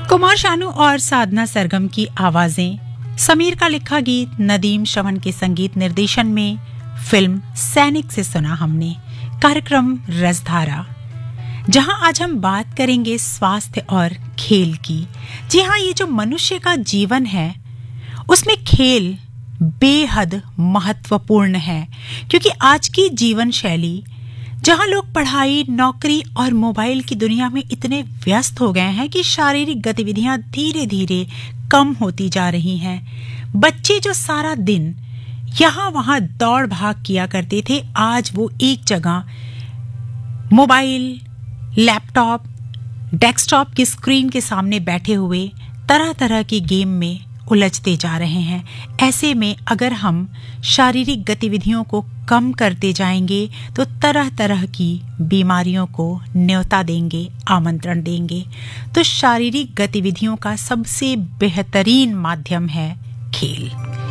कुमार शानू और साधना सरगम की आवाजें, समीर का लिखा गीत, नदीम श्रवण के संगीत निर्देशन में फिल्म सैनिक से सुना हमने कार्यक्रम रसधारा, जहां आज हम बात करेंगे स्वास्थ्य और खेल की। जी हाँ, ये जो मनुष्य का जीवन है उसमें खेल बेहद महत्वपूर्ण है, क्योंकि आज की जीवन शैली जहां लोग पढ़ाई, नौकरी और मोबाइल की दुनिया में इतने व्यस्त हो गए हैं कि शारीरिक गतिविधियां धीरे धीरे कम होती जा रही हैं। बच्चे जो सारा दिन यहां वहां दौड़ भाग किया करते थे, आज वो एक जगह मोबाइल, लैपटॉप, डेस्कटॉप की स्क्रीन के सामने बैठे हुए तरह तरह की गेम में उलझते जा रहे हैं। ऐसे में अगर हम शारीरिक गतिविधियों को कम करते जाएंगे तो तरह तरह की बीमारियों को न्योता देंगे, आमंत्रण देंगे। तो शारीरिक गतिविधियों का सबसे बेहतरीन माध्यम है खेल।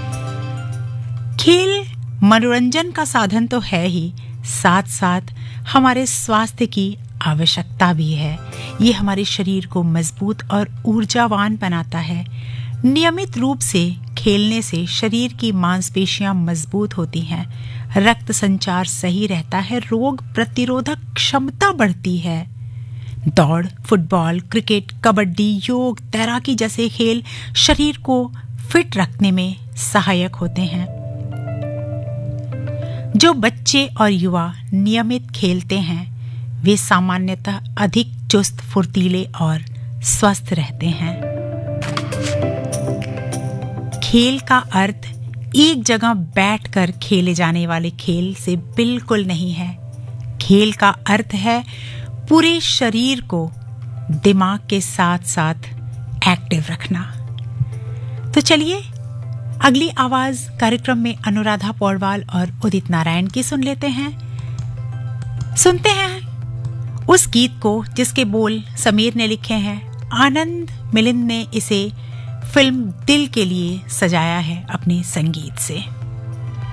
खेल मनोरंजन का साधन तो है ही, साथ साथ हमारे स्वास्थ्य की आवश्यकता भी है। ये हमारे शरीर को मजबूत और ऊर्जावान बनाता है। नियमित रूप से खेलने से शरीर की मांसपेशियां मजबूत होती हैं, रक्त संचार सही रहता है, रोग प्रतिरोधक क्षमता बढ़ती है। दौड़, फुटबॉल, क्रिकेट, कबड्डी, योग, तैराकी जैसे खेल शरीर को फिट रखने में सहायक होते हैं। जो बच्चे और युवा नियमित खेलते हैं वे सामान्यतः अधिक चुस्त, फुर्तीले और स्वस्थ रहते हैं। खेल का अर्थ एक जगह बैठकर खेले जाने वाले खेल से बिल्कुल नहीं है। खेल का अर्थ है पूरे शरीर को दिमाग के साथ साथ एक्टिव रखना। तो चलिए अगली आवाज कार्यक्रम में अनुराधा पौडवाल और उदित नारायण की सुन लेते हैं। सुनते हैं उस गीत को जिसके बोल समीर ने लिखे हैं। आनंद मिलिंद ने इसे फिल्म दिल के लिए सजाया है अपने संगीत से।